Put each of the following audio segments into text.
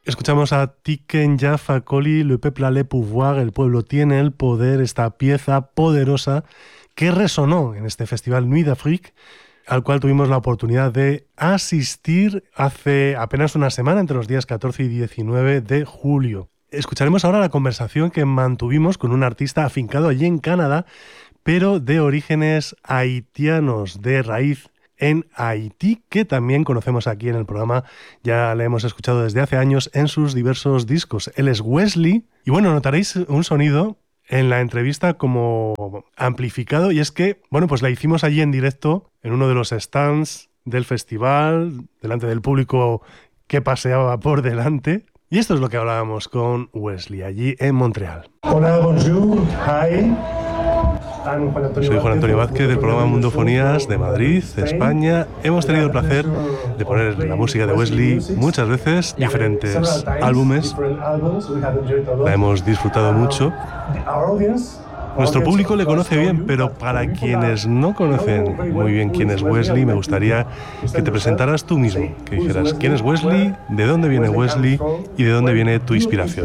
Escuchamos a Tiken Jah Fakoly, Le Peuple a le Pouvoir, el pueblo tiene el poder, esta pieza poderosa que resonó en este festival Nuit d'Afrique, al cual tuvimos la oportunidad de asistir hace apenas una semana, entre los días 14 y 19 de julio. Escucharemos ahora la conversación que mantuvimos con un artista afincado allí en Canadá, pero de orígenes haitianos, de raíz en Haití, que también conocemos aquí en el programa. Ya le hemos escuchado desde hace años en sus diversos discos. Él es Wesley, y bueno, notaréis un sonido en la entrevista como amplificado, y es que, bueno, pues la hicimos allí en directo, en uno de los stands del festival, delante del público que paseaba por delante. Y esto es lo que hablábamos con Wesley allí en Montreal. Hola, bonjour, hi. Soy Juan Antonio Vázquez del programa Mundofonías de Madrid, España. Hemos tenido el placer de poner la música de Wesley muchas veces, diferentes álbumes. La hemos disfrutado mucho. Nuestro público le conoce bien, pero para quienes no conocen muy bien quién es Wesley, me gustaría que te presentaras tú mismo, que dijeras quién es Wesley, de dónde viene Wesley y de dónde viene tu inspiración.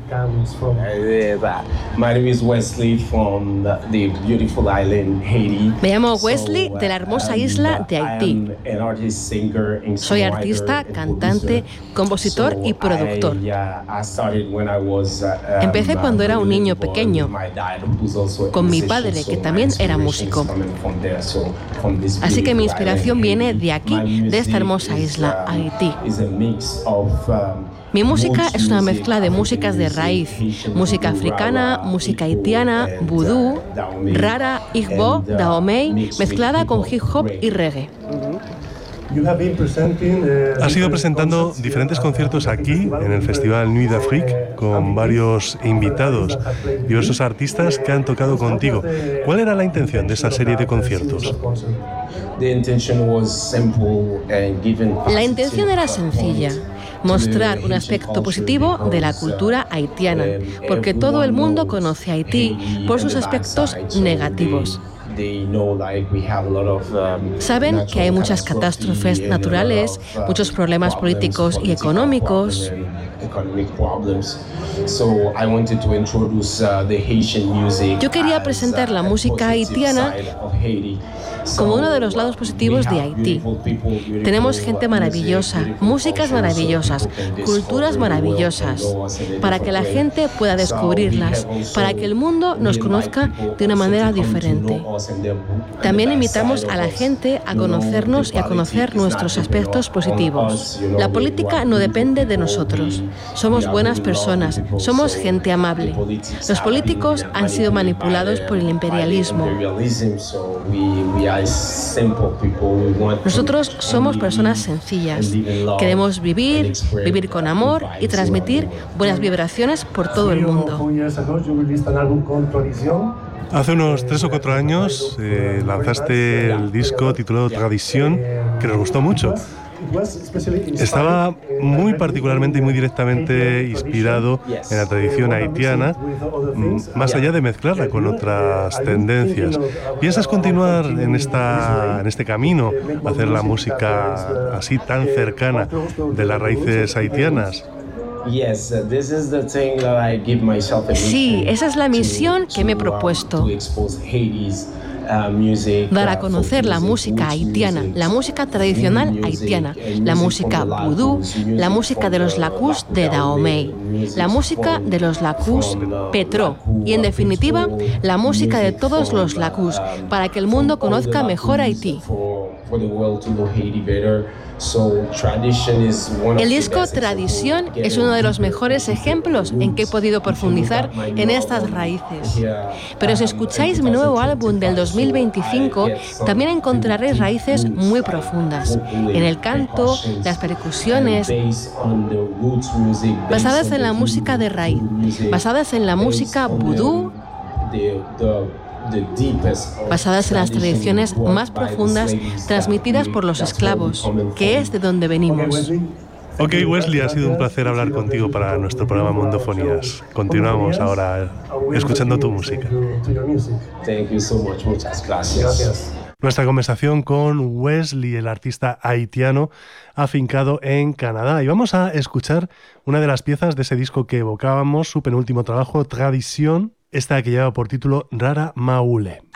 Me llamo Wesley de la hermosa isla de Haití. Soy artista, cantante, compositor y productor. Empecé cuando era un niño pequeño, con mi padre, que también era músico. Así que mi inspiración viene de aquí, de esta hermosa isla, Haití. Mi música es una mezcla de músicas de raíz, música africana, música haitiana, vudú, rara, igbo, dahomey, mezclada con hip hop y reggae. Has ido presentando diferentes conciertos aquí, en el Festival Nuit d'Afrique, con varios invitados, diversos artistas que han tocado contigo. ¿Cuál era la intención de esa serie de conciertos? La intención era sencilla: mostrar un aspecto positivo de la cultura haitiana, porque todo el mundo conoce a Haití por sus aspectos negativos. Saben que hay muchas catástrofes naturales, muchos problemas políticos y económicos. Yo quería presentar la música haitiana como uno de los lados positivos de Haití. Tenemos gente maravillosa, músicas maravillosas, culturas maravillosas, para que la gente pueda descubrirlas, para que el mundo nos conozca de una manera diferente. También invitamos a la gente a conocernos y a conocer nuestros aspectos positivos. La política no depende de nosotros. Somos buenas personas, somos gente amable. Los políticos han sido manipulados por el imperialismo. Nosotros somos personas sencillas. Queremos vivir con amor y transmitir buenas vibraciones por todo el mundo. Hace unos 3 o 4 años lanzaste el disco titulado Tradición, que nos gustó mucho. Estaba muy particularmente y muy directamente inspirado en la tradición haitiana, más allá de mezclarla con otras tendencias. ¿Piensas continuar en este camino, hacer la música así tan cercana de las raíces haitianas? Sí, esa es la misión que me he propuesto. Dar a conocer la música haitiana, la música tradicional haitiana, la música vudú, la música de los lacus de Dahomey, la música de los lacus Petro y, en definitiva, la música de todos los lacus, para que el mundo conozca mejor Haití. El disco Tradición es uno de los mejores ejemplos en que he podido profundizar en estas raíces. Pero si escucháis mi nuevo álbum del 2025, también encontraréis raíces muy profundas en el canto, las percusiones, basadas en la música de raíz, basadas en la música vudú, basadas en las tradiciones más profundas transmitidas por los esclavos, que es de donde venimos. Ok, Wesley, ha sido un placer hablar contigo para nuestro programa Mundofonías. Continuamos ahora escuchando tu música. Thank you so much. Muchas gracias. nuestra conversación con Wesley, el artista haitiano afincado en Canadá. Y vamos a escuchar una de las piezas de ese disco que evocábamos, su penúltimo trabajo, Tradición, esta que lleva por título Rara Maule.